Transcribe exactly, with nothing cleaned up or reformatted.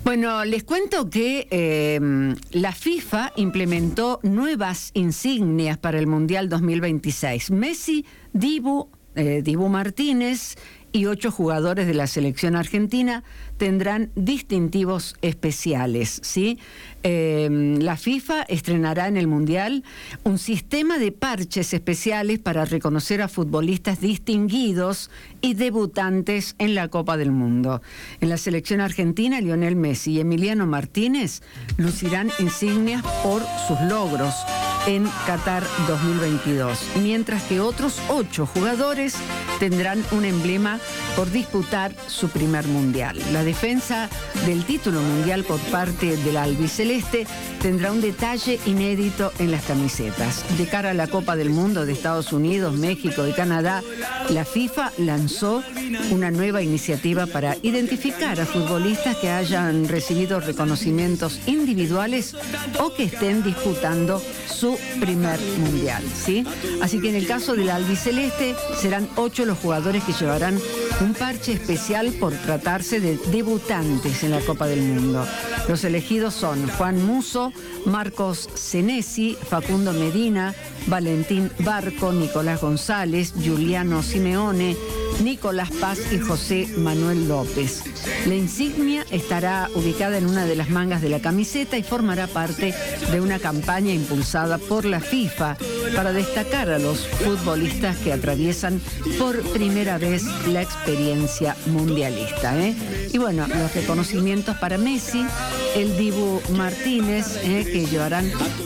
Bueno, les cuento que eh, la FIFA implementó nuevas insignias para el Mundial dos mil veintiséis. Messi, Dibu, eh, Dibu Martínez y ocho jugadores de la selección argentina tendrán distintivos especiales, ¿sí? Eh, la FIFA estrenará en el Mundial un sistema de parches especiales para reconocer a futbolistas distinguidos y debutantes en la Copa del Mundo. En la selección argentina, Lionel Messi y Emiliano Martínez lucirán insignias por sus logros en Qatar dos mil veintidós, mientras que otros ocho jugadores tendrán un emblema por disputar su primer mundial. La defensa del título mundial por parte del albiceleste tendrá un detalle inédito en las camisetas. De cara a la Copa del Mundo de Estados Unidos, México y Canadá, la FIFA lanzó una nueva iniciativa para identificar a futbolistas que hayan recibido reconocimientos individuales o que estén disputando su primer mundial, ¿sí? Así que en el caso del albiceleste serán ocho los jugadores que llevarán un parche especial por tratarse de debutantes en la Copa del Mundo. Los elegidos son Juan Musso, Marcos Senesi, Facundo Medina, Valentín Barco, Nicolás González, Giuliano Simeone, Nicolás Paz y José Manuel López. La insignia estará ubicada en una de las mangas de la camiseta y formará parte de una campaña impulsada por la FIFA para destacar a los futbolistas que atraviesan por primera vez la experiencia mundialista, ¿eh? Y bueno, los reconocimientos para Messi, el Dibu Martínez, ¿eh? que llevarán